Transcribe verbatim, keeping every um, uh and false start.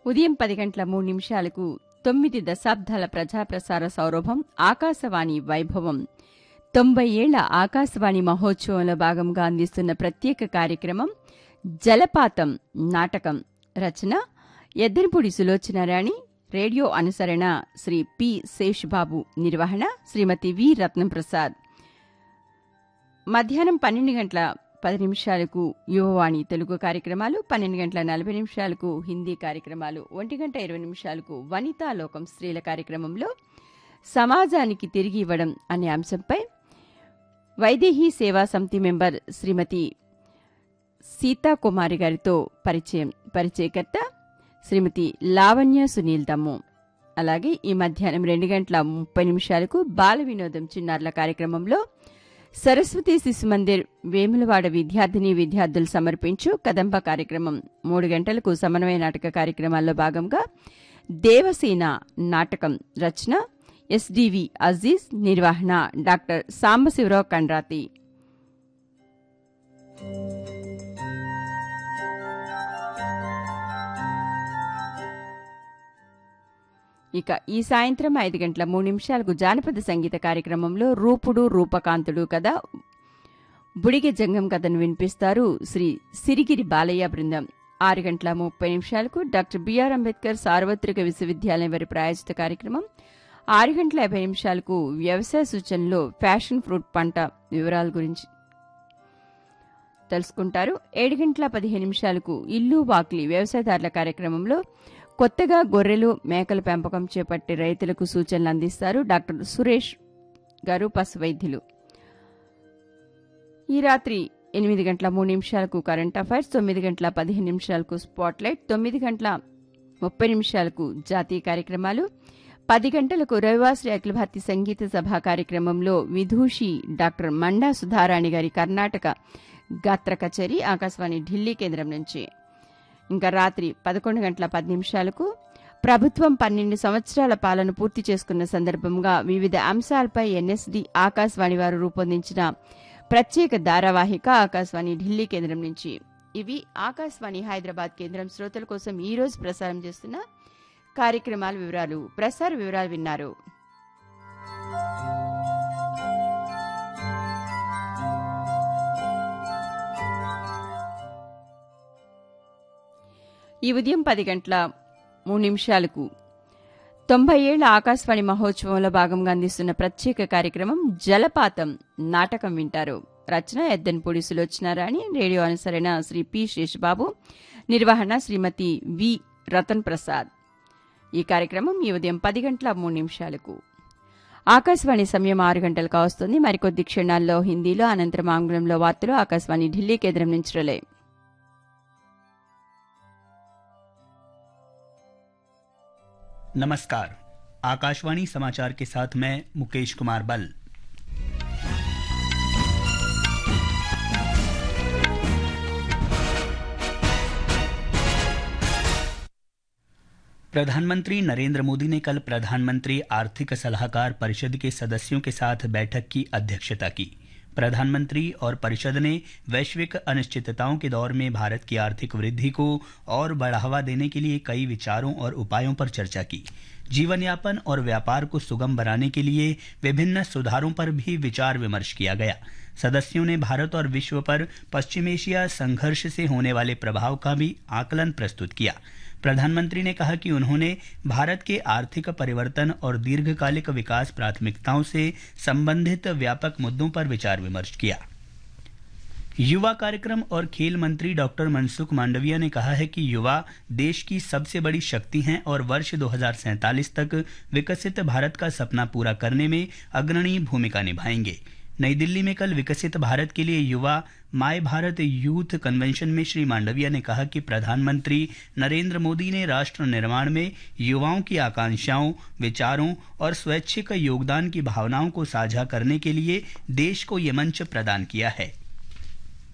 ఉదయం పది గంటల మూడు నిమిషాలకు తొమ్మిది దశాబ్దాల ప్రజాప్రసార సౌరభం ఆకాశవాణి వైభవం తొంభై ఏళ్ల ఆకాశవాణి మహోత్సవంలో భాగంగా అందిస్తున్న ప్రత్యేక కార్యక్రమం జలపాతం నాటకం. రచన ఎద్దనపూడి సులోచనారాణి. Radio అనుసరణ Shri P Sesha Babu. నిర్వహణ శ్రీమతి వి రత్నప్రసాద్. మధ్యాహ్నం పన్నెండు గంటల పది నిమిషాలకు యువవాణి తెలుగు కార్యక్రమాలు, పన్నెండు గంటల నలభై నిమిషాలకు హిందీ కార్యక్రమాలు, ఒంటి గంట ఇరవై నిమిషాలకు వనితా లోకం స్త్రీల కార్యక్రమంలో సమాజానికి తిరిగి ఇవ్వడం అనే అంశంపై వైదేహీ సేవా సమితి మెంబర్ శ్రీమతి సీతాకుమారి గారితో పరిచయం. పరిచయకర్త శ్రీమతి లావణ్య సునీల్ దమ్ము. అలాగే ఈ మధ్యాహ్నం రెండు గంటల ముప్పై నిమిషాలకు బాల వినోదం చిన్నారుల కార్యక్రమంలో సరస్వతి శిశు మందిర్ వేములవాడ విద్యార్థిని విద్యార్థులు సమర్పించు కదంబ కార్యక్రమం. మూడు గంటలకు సమన్వయ నాటక కార్యక్రమాల్లో భాగంగా దేవసేన నాటకం. రచన ఎస్డివి అజీజ్. నిర్వహణ డాక్టర్ సాంబశివరావు కండ్రాతి. ఇక ఈ సాయంత్రం ఐదు గంటల మూడు నిమిషాలకు జానపద సంగీత కార్యక్రమంలో రూపుడు రూపకాంతుడు కథ బుడిగె జంగం కథను వినిపిస్తారు శ్రీ సిరిగిరి బాలయ్య బృందం. ఆరు గంటల ముప్పై నిమిషాలకు డాక్టర్ బిఆర్ అంబేద్కర్ సార్వత్రిక విశ్వవిద్యాలయం వారి ప్రాయోజిత కార్యక్రమం. ఆరు గంటల యాభై నిమిషాలకు వ్యవసాయ సూచనలో ఫ్యాషన్ ఫ్రూట్ పంట వివరాల గురించి తెలుసుకుంటారు. ఏడు గంటల పదిహేను నిమిషాలకు ఇల్లు వాక్లి వ్యవసాయదారుల కార్యక్రమంలో కొత్తగా గొర్రెలు మేకల పెంపకం చేపట్టే రైతులకు సూచనలు అందిస్తారు డాక్టర్ సురేష్ గారు, పశు వైద్యులు. ఈ రాత్రి ఎనిమిది గంటల మూడు నిమిషాలకు కరెంట్ అఫైర్స్, తొమ్మిది గంటల పదిహేను నిమిషాలకు స్పాట్లైట్, తొమ్మిది గంటల ముప్పై నిమిషాలకు జాతీయ కార్యక్రమాలు, పది గంటలకు రవివాసరి అఖిల భారతీయ సంగీత సభ కార్యక్రమంలో విదూషి డాక్టర్ మండా సుధారాణి గారి కర్ణాటక గాత్ర కచేరీ ఆకాశవాణి ఢిల్లీ కేంద్రం నుంచి. ఇంకా రాత్రి పదకొండు గంటల పది నిమిషాలకు ప్రభుత్వం పన్నెండు సంవత్సరాల పాలన పూర్తి చేసుకున్న సందర్భంగా వివిధ అంశాలపై ఎన్ఎస్డి ఆకాశవాణి వారు రూపొందించిన ప్రత్యేక ధారావాహిక ఆకాశవాణి ఢిల్లీ కేంద్రం నుంచి. ఇవి ఆకాశవాణి హైదరాబాద్ కేంద్రం శ్రోతల కోసం ఈ రోజు ప్రసారం చేస్తున్న కార్యక్రమాల వివరాలు. ప్రసార వివరాలు విన్నారు. ఈ ఉదయం పది గంటల మూడు నిమిషాలకు తొంభై ఏళ్ల ఆకాశవాణి మహోత్సవంలో భాగంగా అందిస్తున్న ప్రత్యేక కార్యక్రమం జలపాతం నాటకం వింటారు. రచన ఎద్దనపూడి సులోచనారాణి. Radio అనుసరణ Shri P Sesha Babu. నిర్వహణ శ్రీమతి వి రతన్ ప్రసాద్. ఈ కార్యక్రమం ఈ ఉదయం పది గంటల మూడు నిమిషాలకు. ఆకాశవాణి సమయం ఆరు గంటలకు వస్తుంది. మరికొద్ది క్షణాల్లో హిందీలో, అనంతరం ఆంగ్లంలో వార్తలు ఆకాశవాణి ఢిల్లీ కేంద్రం నుంచి రిలే. नमस्कार, आकाशवाणी समाचार के साथ मैं मुकेश कुमार बल। प्रधानमंत्री नरेंद्र मोदी ने कल प्रधानमंत्री आर्थिक सलाहकार परिषद के सदस्यों के साथ बैठक की अध्यक्षता की। प्रधानमंत्री और परिषद ने वैश्विक अनिश्चितताओं के दौर में भारत की आर्थिक वृद्धि को और बढ़ावा देने के लिए कई विचारों और उपायों पर चर्चा की। जीवन यापन और व्यापार को सुगम बनाने के लिए विभिन्न सुधारों पर भी विचार विमर्श किया गया। सदस्यों ने भारत और विश्व पर पश्चिम एशिया संघर्ष से होने वाले प्रभाव का भी आकलन प्रस्तुत किया। प्रधानमंत्री ने कहा कि उन्होंने भारत के आर्थिक परिवर्तन और दीर्घकालिक विकास प्राथमिकताओं से संबंधित व्यापक मुद्दों पर विचार विमर्श किया। युवा कार्यक्रम और खेल मंत्री डॉक्टर मनसुख मांडविया ने कहा है कि युवा देश की सबसे बड़ी शक्ति हैं और वर्ष दो हज़ार सैंतालीस तक विकसित भारत का सपना पूरा करने में अग्रणी भूमिका निभाएंगे। नई दिल्ली में कल विकसित भारत के लिए युवा माय भारत यूथ कन्वेंशन में श्री मांडविया ने कहा कि प्रधानमंत्री नरेंद्र मोदी ने राष्ट्र निर्माण में युवाओं की आकांक्षाओं, विचारों और स्वैच्छिक योगदान की भावनाओं को साझा करने के लिए देश को ये मंच प्रदान किया है।